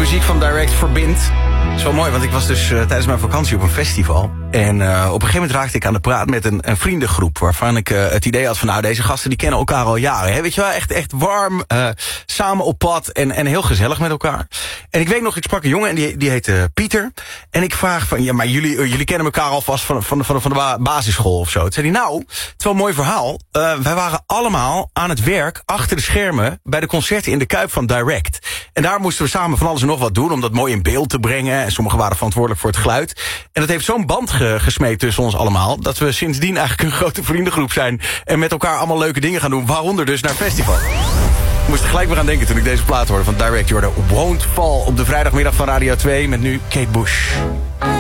muziek van Direct verbindt. Zo mooi, want ik was dus tijdens mijn vakantie op een festival. En op een gegeven moment raakte ik aan de praat met een vriendengroep, waarvan ik het idee had van, nou, deze gasten die kennen elkaar al jaren. Hè? Weet je wel, echt warm, samen op pad en heel gezellig met elkaar. En ik weet nog, ik sprak een jongen en die heette Pieter. En ik vraag van, ja, maar jullie kennen elkaar alvast van de basisschool of zo. Toen zei hij, nou, het is wel een mooi verhaal. Wij waren allemaal aan het werk achter de schermen bij de concerten in de Kuip van Direct. En daar moesten we samen van alles en nog wat doen om dat mooi in beeld te brengen. En sommigen waren verantwoordelijk voor het geluid. En dat heeft zo'n band gesmeed tussen ons allemaal, dat we sindsdien eigenlijk een grote vriendengroep zijn en met elkaar allemaal leuke dingen gaan doen, waaronder dus naar festival. Ik moest er gelijk weer aan denken toen ik deze plaat hoorde van Direct. Jordan Won't Fall op de vrijdagmiddag van Radio 2 met nu Kate Bush.